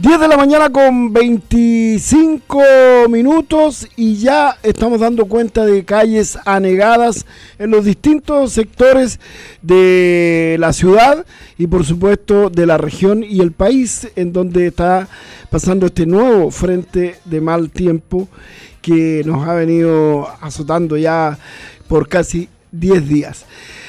10 de la mañana con 25 minutos y ya estamos dando cuenta de calles anegadas en los distintos sectores de la ciudad y por supuesto de la región y el país, en donde está pasando este nuevo frente de mal tiempo que nos ha venido azotando ya por casi 10 días.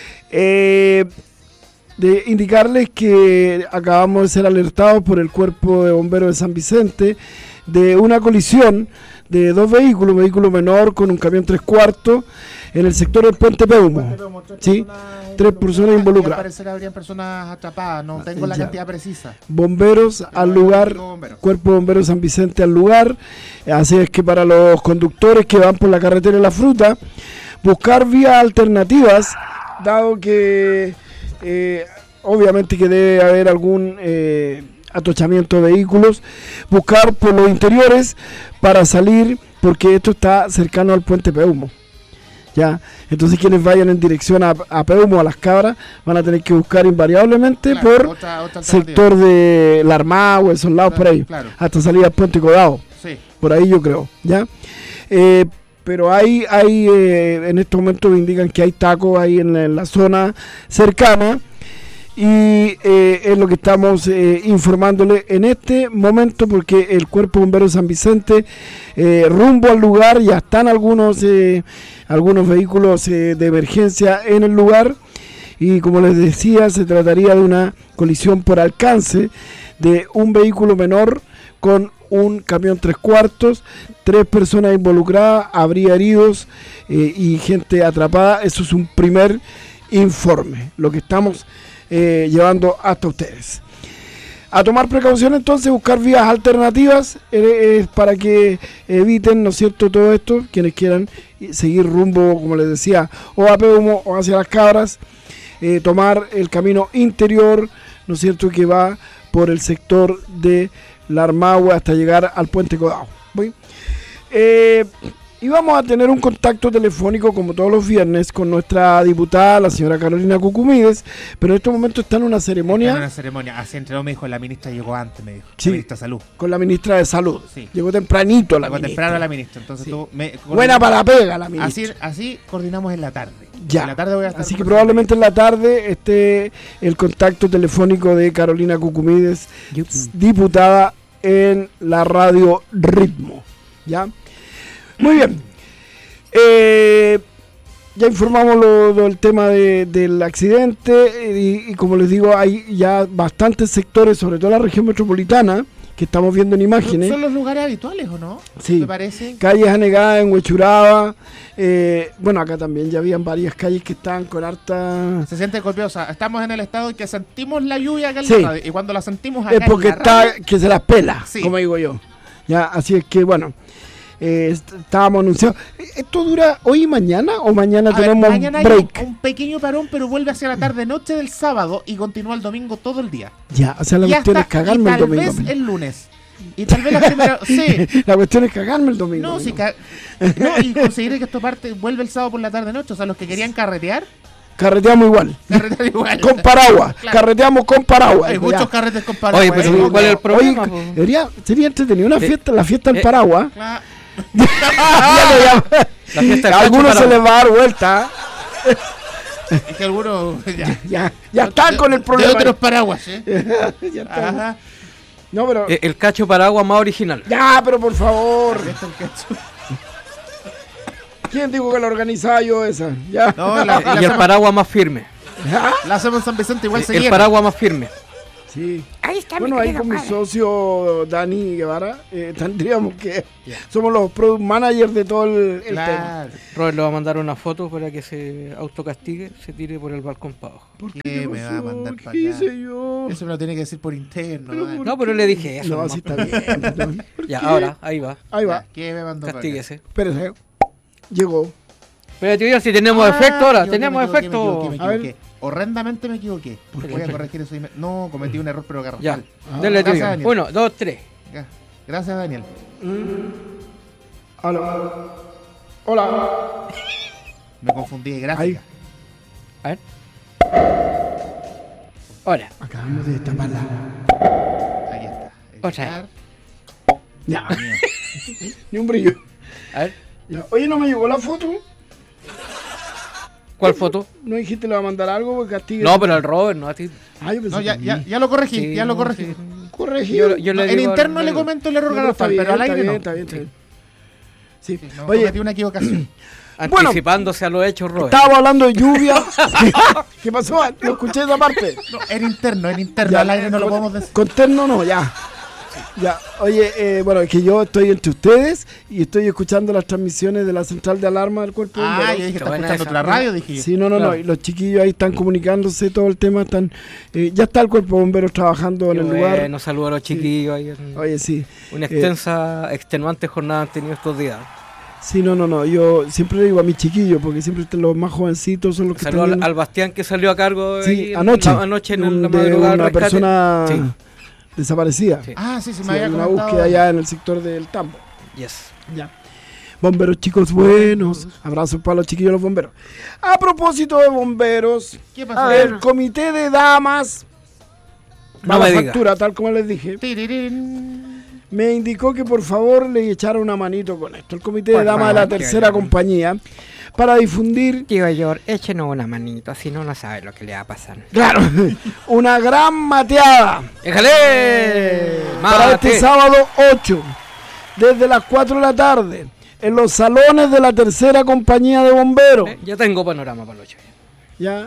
De indicarles que acabamos de ser alertados por el Cuerpo de Bomberos de San Vicente de una colisión de dos vehículos, un vehículo menor con un camión 3/4 en el sector del Puente Peumo. ¿Sí? Tres personas involucradas. Al parecer habrían personas atrapadas, no tengo la cantidad precisa. Bomberos al lugar, Cuerpo de Bomberos de San Vicente al lugar. Así es que para los conductores que van por la carretera de la Fruta, buscar vías alternativas, dado que obviamente que debe haber algún atochamiento de vehículos, buscar por los interiores para salir, porque esto está cercano al Puente Peumo. Ya, entonces quienes vayan en dirección a Peumo, a Las Cabras, van a tener que buscar invariablemente por otra sector de La Armada o esos lados, por ahí, hasta salir al Puente Codado. Sí. Por ahí yo creo, ¿ya? Pero hay en estos momentos me indican que hay tacos ahí en la zona cercana y es lo que estamos informándole en este momento, porque el Cuerpo de Bomberos de San Vicente rumbo al lugar, ya están algunos vehículos de emergencia en el lugar y como les decía, se trataría de una colisión por alcance de un vehículo menor con un camión 3/4, 3 personas involucradas, habría heridos y gente atrapada. Eso es un primer informe, lo que estamos llevando hasta ustedes. A tomar precaución entonces, buscar vías alternativas para que eviten, ¿no es cierto?, todo esto, quienes quieran seguir rumbo, como les decía, o a Peumo o hacia Las Cabras, tomar el camino interior, ¿no es cierto?, que va por el sector de La Armagua hasta llegar al Puente Codado. Y vamos a tener un contacto telefónico como todos los viernes con nuestra diputada, la señora Carolina Cucumides, pero en estos momentos está en una ceremonia. Así entró, me dijo, la ministra llegó antes, me dijo. Sí, la ministra de Salud. Con la ministra de Salud. Sí. Llegó tempranito la ministra. Temprano la ministra, entonces sí. Buena para la pega la ministra. Así coordinamos en la tarde. Ya. En la tarde voy a estar. Así que probablemente en la tarde esté el contacto telefónico de Carolina Cucumides, diputada en la radio Ritmo. ¿Ya? Muy bien. Ya informamos del tema del accidente y como les digo, hay ya bastantes sectores, sobre todo la región metropolitana, que estamos viendo en imágenes. ¿Son los lugares habituales o no? Sí. ¿Me parece? Calles anegadas en Huechuraba. Bueno, acá también ya habían varias calles que estaban con harta... Se siente golpeosa. Estamos en el estado en que sentimos la lluvia acá en sí. la radio. Y cuando la sentimos acá es porque en la radio, que se las pela, sí. Como digo yo. Ya, así es que bueno... estábamos anunciando. ¿Esto dura hoy y mañana o mañana tenemos mañana un break? Hay un pequeño parón, pero vuelve hacia la tarde-noche del sábado y continúa el domingo todo el día. Ya, o sea, la cuestión es cagarme el domingo. Tal vez el lunes. Y tal vez la primera... Sí. La cuestión es cagarme el domingo. No, sí, y conseguir que esto vuelve el sábado por la tarde-noche. O sea, los que querían carretear... Carreteamos igual. Con paraguas. Claro. Carreteamos con paraguas. Hay muchos carretes con paraguas. Oye, pero ¿cuál es el problema? Sería entretenido una fiesta, la fiesta del paraguas. Claro. La fiesta del algunos se les va a dar vuelta. Es que algunos ya están con el problema. De otros paraguas, ya está. No, pero el cacho paraguas más original. Ya, pero por favor. ¿Quién dijo que la organizaba yo esa? Ya. No, y el paraguas más firme. ¿Ya? La hacemos en San Vicente, igual se El paraguas más firme. Sí. Ahí está. Bueno, ahí con mi socio Dani Guevara tendríamos que... Somos los product managers de todo el tema. Robert le va a mandar una foto para que se autocastigue, se tire por el balcón para abajo. ¿Por qué me va a mandar para ¿Qué allá? hice yo? Eso me lo tiene que decir por interno. No, pero le dije eso. No, así está bien. Ya, ahora, ahí va. Ahí va. ¿Qué me mandó? Castíguese. Espérese. Llegó. Espérate, tío, si tenemos efecto ahora, tenemos efecto. Me equivoqué. Horrendamente me equivoqué. Voy a corregir eso. No, cometí un error, pero garrafal. Ya, dale, tío. 1, 2, 3. Gracias, Daniel. Hola. Me confundí, gracias. Ahí. A ver. Hola. Acabamos de taparla. Ahí está. Otra. Ya. Ni un brillo. A ver, Ya. Oye, ¿no me llegó la foto? ¿cuál foto? ¿No dijiste le va a mandar algo? Porque castigue. No, pero al Robert, no a ti. Ah, yo pensé No, que ya lo corregí, Sí, ya lo no, corregí. sí. corregido. Yo No, le en digo interno al- le comento el error No, garrafal, está pero al bien, aire no. está bien. Sí. No, Oye, cometí una equivocación. Bueno. Anticipándose a los hechos, Robert. estábamos hablando de lluvia. ¿Qué pasó? ¿No escuché esa parte? No, en interno, Ya, al aire no lo podemos decir. Con terno no, ya. Ya, oye, bueno, es que yo estoy entre ustedes y estoy escuchando las transmisiones de la central de alarma del cuerpo de Ah, bomberos. yo dije, Qué está buena escuchando esa. otra radio, dije yo. Sí, no, Claro. y los chiquillos ahí están comunicándose todo el tema, están ya está el cuerpo de bomberos trabajando en el lugar. Bueno, saludo a los chiquillos. Ahí en- Oye, sí. Una extensa, extenuante jornada han tenido estos días. Sí, no, yo siempre le digo a mis chiquillos, porque siempre los más jovencitos son los que Saludo están al, viendo. al Bastián que salió a cargo Sí, ahí anoche, en la de madrugada del una rescate. persona Sí. desaparecida. Sí. Ah, sí, me Sí, había hay una comentado. búsqueda allá en el sector del Tambo. Yes. Ya. Bomberos chicos buenos. Abrazos para los chiquillos de los bomberos. A propósito de bomberos, ¿Qué pasó? el comité de damas, No a la me diga. factura, tal como les dije, Tirirín. me indicó que por favor le echara una manito con esto. El comité de Bueno, damas de la tío tercera George. compañía, para difundir, Tío George, échenos una manito, si no, no sabe lo que le va a pasar. claro, una gran mateada. ¡Déjale! Para ¡Mate! este sábado 8, desde las 4 de la tarde, en los salones de la tercera compañía de bomberos. Ya tengo panorama para los ocho. ¿Ya?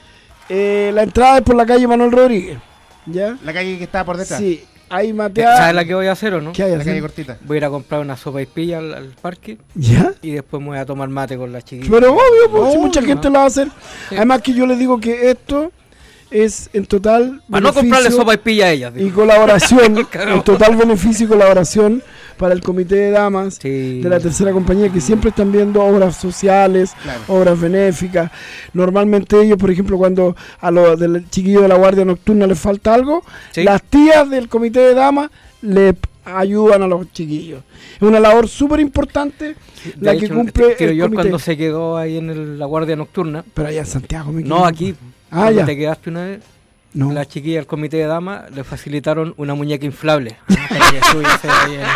La entrada es por la calle Manuel Rodríguez. ¿Ya? La calle que estaba por detrás. Sí, hay mateada. ¿Sabes la que voy a hacer o no? ¿Qué hay La calle hacer? cortita. Voy a ir a comprar una sopa y pilla al parque ¿Ya? y después me voy a tomar mate con las chiquillas. Pero obvio, pues, si Obvio, mucha gente lo va a hacer. Sí. Además que yo les digo que esto es en total Para no comprarle sopa y pilla a ellas. y digo. colaboración, Cagao. en total beneficio y colaboración para el comité de damas Sí. de la tercera compañía, que siempre están viendo obras sociales, Claro. obras benéficas. Normalmente ellos, por ejemplo, cuando a los del chiquillo de la guardia nocturna les falta algo, Sí. las tías del comité de damas le ayudan a los chiquillos. Es una labor súper importante la De que hecho, cumple Tío el George comité. cuando se quedó ahí en la guardia nocturna. Pero allá en Santiago me No, equivoco. aquí. Ah, cuando ya. te quedaste una vez. No. La chiquilla del comité de damas le facilitaron una muñeca inflable. Para que estuviese ahí en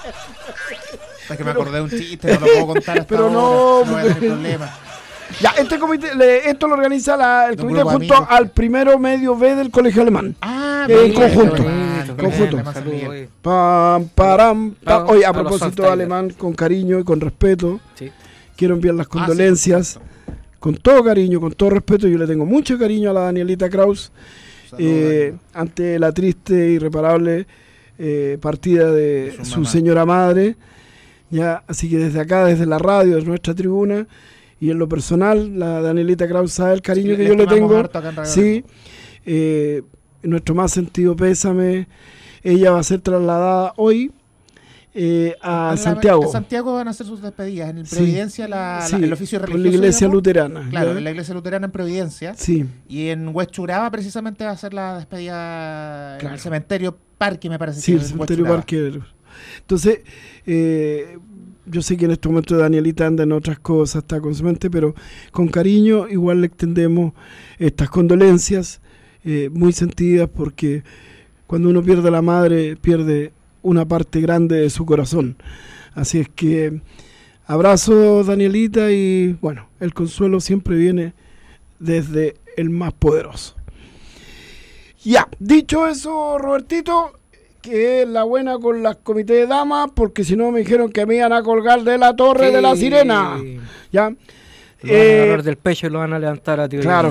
el- Es que me acordé de un chiste, no lo puedo contar hasta Pero no, ahora. No voy a tener porque- problemas. Ya, este comité, esto lo organiza el De un comité grupo de junto amigos. al primero medio B del colegio alemán. Ah, En mira, conjunto. qué Conjunto. bonito. Saludos, oye. Pam, param, pam. Ah, Oye, a a los propósito de Sunsteiger. alemán, con cariño y con respeto, Sí. quiero enviar las Ah, condolencias. sí, Con todo cariño, con todo respeto, yo le tengo mucho cariño a la Danielita Kraus Saludos, ante la triste e irreparable partida de Su su mamá. señora madre. Ya, así que desde acá, desde la radio, desde nuestra tribuna y en lo personal, la Danielita Kraus sabe el cariño Sí, que le yo le estimamos tengo. harto acá en Radio Sí, nuestro más sentido pésame. Ella va a ser trasladada hoy a En Santiago. Santiago van a hacer sus despedidas. En el Sí. Providencia, Sí, el oficio por religioso. la iglesia digamos. luterana. Claro, ¿ya? en la iglesia luterana en Providencia. Sí, Y en Huechuraba precisamente va a ser la despedida en Claro. el cementerio Parque, me parece. sí, que el es cementerio Huechuraba. Parque. Entonces, yo sé que en este momento Danielita anda en otras cosas, está con su mente, pero con cariño igual le extendemos estas condolencias muy sentidas, porque cuando uno pierde a la madre, pierde una parte grande de su corazón. Así es que abrazo, Danielita, y bueno, el consuelo siempre viene desde el más poderoso. Ya, dicho eso, Robertito, que es la buena con las comités de damas, porque si no me dijeron que me iban a colgar de la torre de la Sí. sirena. ¿Ya? Lo van a agarrar del pecho y lo van a levantar a ti. Claro.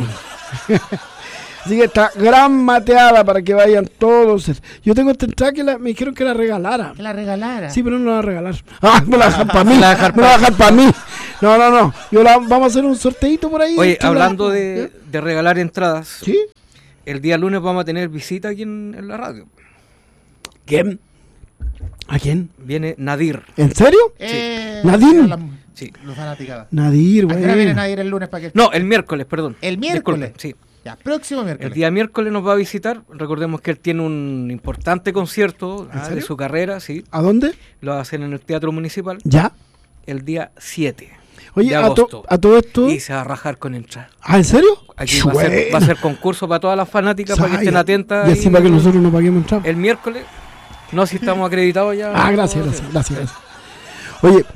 Así que esta gran mateada para que vayan todos. Yo tengo esta entrada que me dijeron que la regalara. Que la regalara. Sí, pero no la va a regalar. Ah, me la dejan para mí. Me la dejan Me la dejan para mí. No. Vamos a hacer un sorteito por ahí. Oye, ¿Qué la- hablando de regalar entradas, ¿Sí? el día lunes vamos a tener visita aquí en la radio. ¿Quién? ¿A quién? Viene Nadir. ¿En serio? Nadine. Sí. Los fanaticados. Nadir, ¿A qué hora viene güey. Nadir el lunes para que... No, el miércoles, perdón. ¿El miércoles? Disculpe, sí. Ya, próximo miércoles. El día miércoles nos va a visitar. Recordemos que él tiene un importante concierto ¿En serio? de su carrera, sí. ¿A dónde? Lo va a hacer en el Teatro Municipal ¿Ya? el día 7 Oye, de a agosto. todo esto. Y se va a rajar con entrada. ¿Ah, en serio? Aquí va a ser concurso para todas las fanáticas para que estén atentas. Y así ahí. para que nosotros no paguemos entrada. El miércoles No, si estamos acreditados ya. Ah, gracias. Oye,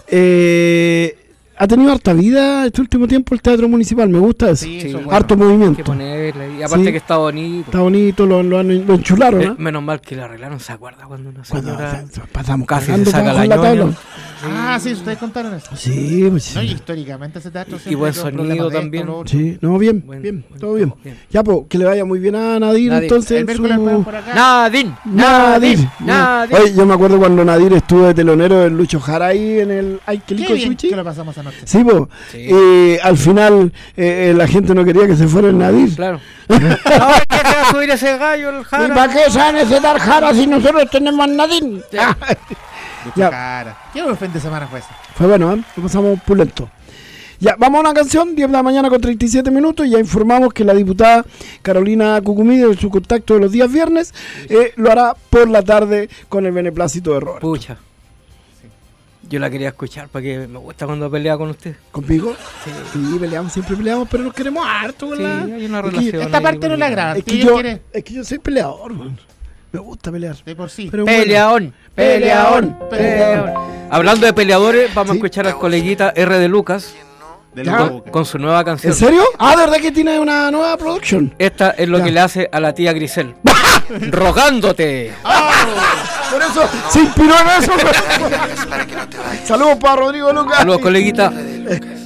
ha tenido harta vida este último tiempo el Teatro Municipal, me gusta eso. Sí, Sí. eso es Harto bueno. Hay movimiento. que ponerle. Y aparte Sí. que está bonito. Está bonito, lo enchularon, ¿no? Menos mal que lo arreglaron, ¿se acuerda? Cuando una Cuando señora pasamos casi se cagando saca con la la ñoña. tabla. Ah, sí, ustedes contaron eso. Sí, pues No, y sí. históricamente ese teatro Y buen siempre tuvo sonido problemas de también. esto, lo otro. Sí, no, bien, Buen- bien, buen todo bien. trabajo, bien. Ya, pues, que le vaya muy bien a Nadir, Nadir. entonces. El en miércoles su- vamos por acá. Nadir. Oye, yo me acuerdo cuando Nadir estuvo de telonero del Lucho Jara ahí en el Ay, qué Qué lico bien sushi. que lo pasamos anoche. Sí, pues. Sí. Al final la gente no quería que se fuera el Nadir. Claro. No, ¿qué se va a subir ese gallo, el ¿Y Jara? para qué se va a necesitar Jara si nosotros tenemos Nadir? Ya. Mucha Ya. cara. Qué buen fin de semana fue ese. Fue bueno, ¿eh? Lo pasamos pulento. Ya, vamos a una canción, 10 de la mañana con 37 minutos. Ya informamos que la diputada Carolina Cucumí, de su contacto de los días viernes, lo hará por la tarde con el beneplácito de Robert. Pucha. Yo la quería escuchar porque me gusta cuando pelea con usted. ¿Conmigo? Sí, peleamos, siempre peleamos, pero nos queremos harto, Sí, ¿verdad? hay una Es que- relación. Esta ahí parte no le bonita. agrada. Es que, ¿Quién yo, quiere? es que yo soy peleador, man. Me gusta pelear. De por sí. Pero bueno. Peleaón. Peleaón. Hablando de peleadores, vamos Sí. a escuchar al coleguita R de Lucas De Ya. la con, boca. con su nueva canción. ¿En serio? Ah, ¿de verdad que tiene una nueva producción? Esta es lo Ya. que le hace a la tía Grisel. Rogándote. Por eso se inspiró en eso. Saludos para Rodrigo Lucas. Saludos, coleguita.